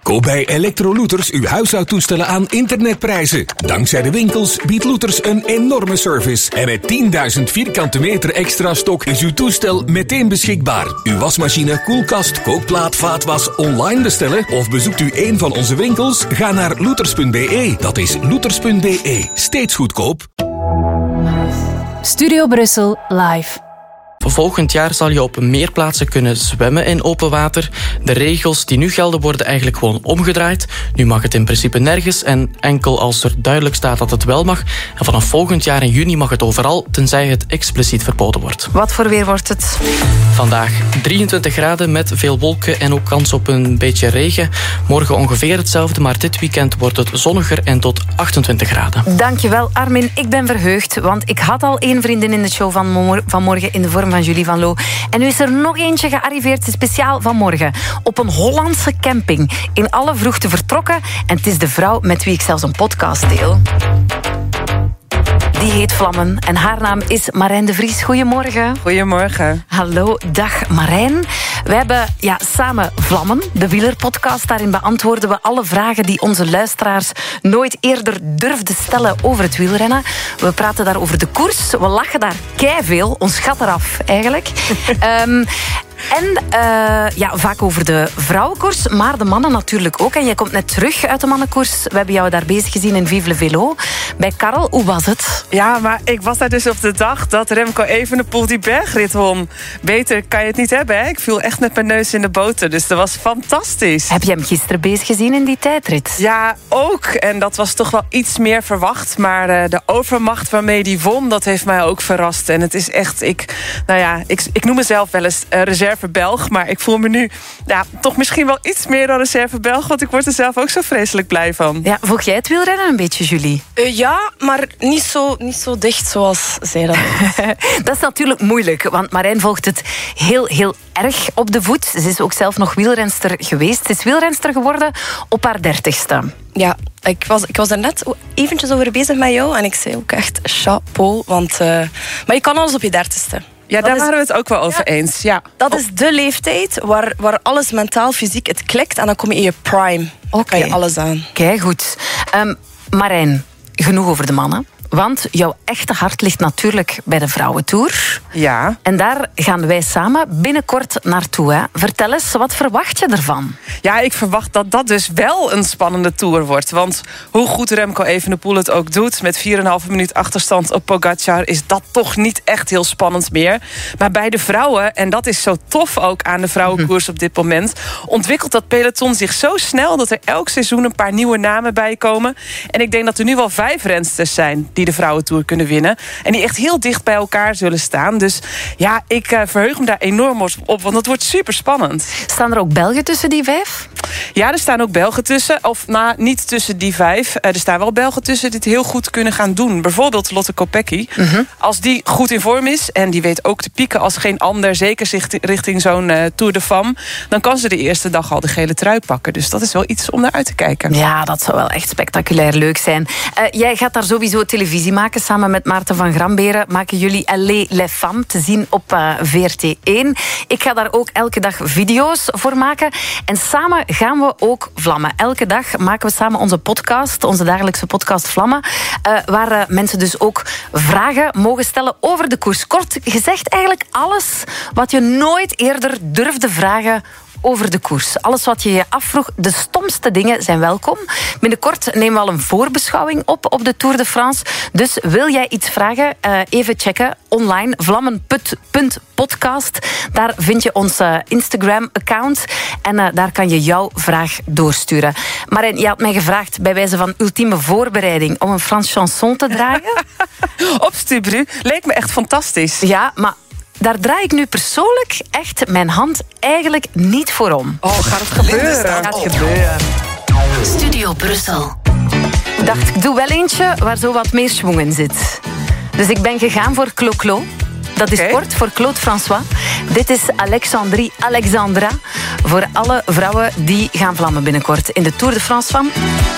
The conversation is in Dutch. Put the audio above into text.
Koop bij Electrolooters uw huishoudtoestellen aan internetprijzen. Dankzij de winkels biedt Looters een enorme service. En met 10.000 vierkante meter extra stok is uw toestel meteen beschikbaar. Uw wasmachine, koelkast, kookplaat, vaatwas online bestellen of bezoekt u een van onze winkels? Ga naar looters.be. Dat is looters.be. Steeds goedkoop. Studio Brussel live. Volgend jaar zal je op meer plaatsen kunnen zwemmen in open water. De regels die nu gelden worden eigenlijk gewoon omgedraaid. Nu mag het in principe nergens en enkel als er duidelijk staat dat het wel mag. En vanaf volgend jaar in juni mag het overal, tenzij het expliciet verboden wordt. Wat voor weer wordt het? Vandaag 23 graden met veel wolken en ook kans op een beetje regen. Morgen ongeveer hetzelfde, maar dit weekend wordt het zonniger en tot 28 graden. Dankjewel Armin, ik ben verheugd, want ik had al één vriendin in de show van morgen in de vorm van Julie van Loo. En nu is er nog eentje gearriveerd, speciaal vanmorgen. Op een Hollandse camping. In alle vroegte vertrokken. En het is de vrouw met wie ik zelfs een podcast deel. Die heet Vlammen en haar naam is Marijn de Vries. Goedemorgen. Goedemorgen. Hallo, dag Marijn. We hebben samen Vlammen, de wielerpodcast. Daarin beantwoorden we alle vragen die onze luisteraars nooit eerder durfden stellen over het wielrennen. We praten daar over de koers. We lachen daar keiveel. Ons gat eraf, eigenlijk. En vaak over de vrouwenkoers, maar de mannen natuurlijk ook. En jij komt net terug uit de mannenkoers. We hebben jou daar bezig gezien in Vive le Vélo. Bij Karel, hoe was het? Ja, maar ik was daar dus op de dag dat Remco Evenepoel die bergrit won. Beter kan je het niet hebben, hè? Ik viel echt met mijn neus in de boter, dus dat was fantastisch. Heb je hem gisteren bezig gezien in die tijdrit? Ja, ook. En dat was toch wel iets meer verwacht. Maar de overmacht waarmee die won, dat heeft mij ook verrast. En het is echt, ik noem mezelf wel eens reserve-Belg, maar ik voel me nu toch misschien wel iets meer dan reserve-Belg, want ik word er zelf ook zo vreselijk blij van. Ja, volg jij het wielrennen een beetje, Julie? Ja, maar niet zo dicht zoals zij dat. Dat is natuurlijk moeilijk, want Marijn volgt het heel erg op de voet. Ze is ook zelf nog wielrenster geweest. Ze is wielrenster geworden op haar 30ste. Ja, ik was er net eventjes over bezig met jou en ik zei ook echt chapeau, want maar je kan alles op je 30ste. Ja, daar waren we het ook wel over eens. Ja. Dat is de leeftijd waar alles mentaal, fysiek, het klikt en dan kom je in je prime. Dan kan je alles aan. Kijk, goed. Marijn, genoeg over de mannen. Want jouw echte hart ligt natuurlijk bij de Vrouwentour. Ja. En daar gaan wij samen binnenkort naartoe. Hè? Vertel eens, wat verwacht je ervan? Ja, ik verwacht dat dat dus wel een spannende tour wordt. Want hoe goed Remco Evenepoel het ook doet, met 4,5 minuut achterstand op Pogacar, is dat toch niet echt heel spannend meer. Maar bij de vrouwen, en dat is zo tof ook aan de vrouwenkoers op dit moment, ontwikkelt dat peloton zich zo snel dat er elk seizoen een paar nieuwe namen bij komen. En ik denk dat er nu wel 5 rensters zijn die de Vrouwentour kunnen winnen. En die echt heel dicht bij elkaar zullen staan. Dus ja, ik verheug me daar enorm op, want het wordt super spannend. Staan er ook Belgen tussen die 5? Ja, er staan ook Belgen tussen. Of niet tussen die 5. Er staan wel Belgen tussen die het heel goed kunnen gaan doen. Bijvoorbeeld Lotte Kopecky. Als die goed in vorm is, en die weet ook te pieken als geen ander, zeker richting zo'n Tour de Femme, dan kan ze de eerste dag al de gele trui pakken. Dus dat is wel iets om naar uit te kijken. Ja, dat zou wel echt spectaculair leuk zijn. Jij gaat daar sowieso televisie maken. Samen met Maarten van Gramberen maken jullie Allez les Femmes te zien op VRT1. Ik ga daar ook elke dag video's voor maken. En samen gaan we ook vlammen. Elke dag maken we samen onze podcast, onze dagelijkse podcast Vlammen, waar mensen dus ook vragen mogen stellen over de koers. Kort gezegd, eigenlijk alles wat je nooit eerder durfde vragen over de koers. Alles wat je je afvroeg, de stomste dingen zijn welkom. Binnenkort nemen we al een voorbeschouwing op de Tour de France. Dus wil jij iets vragen, even checken online, vlammen.podcast. Daar vind je ons Instagram-account en daar kan je jouw vraag doorsturen. Marijn, je had mij gevraagd, bij wijze van ultieme voorbereiding, om een Frans chanson te dragen. Op Stubru, leek me echt fantastisch. Ja, maar daar draai ik nu persoonlijk echt mijn hand eigenlijk niet voor om. Oh, gaat het gebeuren? Gaat gebeuren. Studio Brussel. Ik dacht, ik doe wel eentje waar zo wat meer schwung in zit. Dus ik ben gegaan voor Clo-Clo. Dat is kort voor Claude François. Dit is Alexandra. Voor alle vrouwen die gaan vlammen binnenkort in de Tour de France van